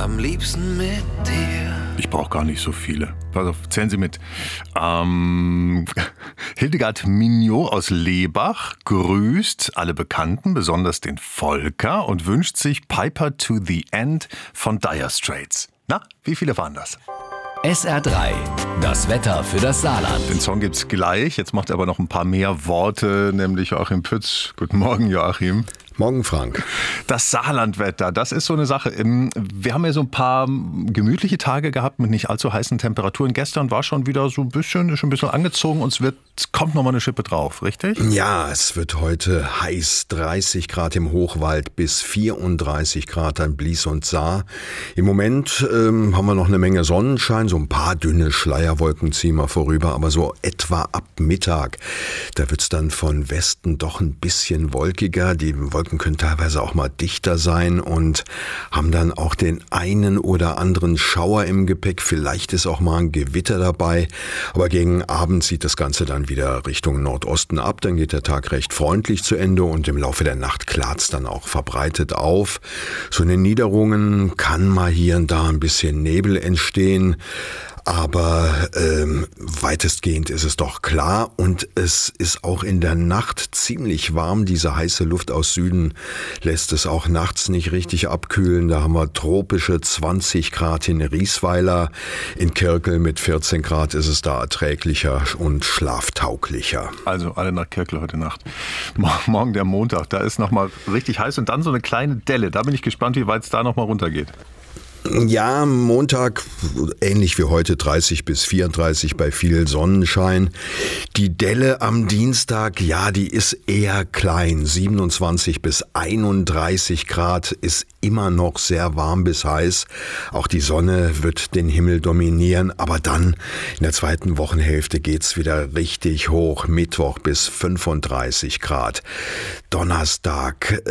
am liebsten mit dir. Ich brauche gar nicht so viele. Pass auf, zählen Sie mit. Hildegard Mignot aus Lebach grüßt alle Bekannten, besonders den Volker, und wünscht sich Piper to the End von Dire Straits. Na, wie viele waren das? SR3, das Wetter für das Saarland. Den Song gibt's gleich. Jetzt macht er aber noch ein paar mehr Worte, nämlich Joachim Pütz. Guten Morgen, Joachim. Morgen, Frank. Das Saarlandwetter, das ist so eine Sache. Wir haben ja so ein paar gemütliche Tage gehabt mit nicht allzu heißen Temperaturen. Gestern war schon wieder so ein bisschen angezogen und kommt noch mal eine Schippe drauf, richtig? Ja, es wird heute heiß. 30 Grad im Hochwald bis 34 Grad an Blies und Saar. Im Moment haben wir noch eine Menge Sonnenschein. So ein paar dünne Schleierwolken ziehen wir vorüber. Aber so etwa ab Mittag, da wird's dann von Westen doch ein bisschen wolkiger. Die Wolken können teilweise auch mal dichter sein und haben dann auch den einen oder anderen Schauer im Gepäck. Vielleicht ist auch mal ein Gewitter dabei. Aber gegen Abend zieht das Ganze dann wieder Richtung Nordosten ab. Dann geht der Tag recht freundlich zu Ende und im Laufe der Nacht klart's dann auch verbreitet auf. So in den Niederungen kann mal hier und da ein bisschen Nebel entstehen. Aber weitestgehend ist es doch klar und es ist auch in der Nacht ziemlich warm. Diese heiße Luft aus Süden lässt es auch nachts nicht richtig abkühlen. Da haben wir tropische 20 Grad in Riesweiler. In Kirkel mit 14 Grad ist es da erträglicher und schlaftauglicher. Also alle nach Kirkel heute Nacht. Morgen der Montag, da ist nochmal richtig heiß und dann so eine kleine Delle. Da bin ich gespannt, wie weit es da nochmal runtergeht. Ja, Montag ähnlich wie heute 30 bis 34 bei viel Sonnenschein. Die Delle am Dienstag, ja, die ist eher klein. 27 bis 31 Grad ist immer noch sehr warm bis heiß. Auch die Sonne wird den Himmel dominieren, aber dann in der zweiten Wochenhälfte geht's wieder richtig hoch. Mittwoch bis 35 Grad. Donnerstag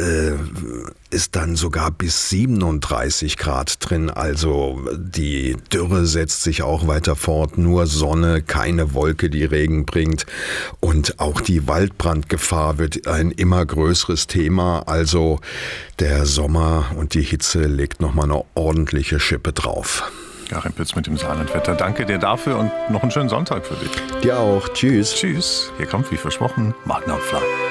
ist dann sogar bis 37 Grad drin. Also die Dürre setzt sich auch weiter fort. Nur Sonne, keine Wolke, die Regen bringt. Und auch die Waldbrandgefahr wird ein immer größeres Thema. Also der Sommer und die Hitze legt nochmal eine ordentliche Schippe drauf. Joachim Pütz mit dem Saarlandwetter. Danke dir dafür und noch einen schönen Sonntag für dich. Dir auch. Tschüss. Tschüss. Hier kommt wie versprochen Martin Knopfler.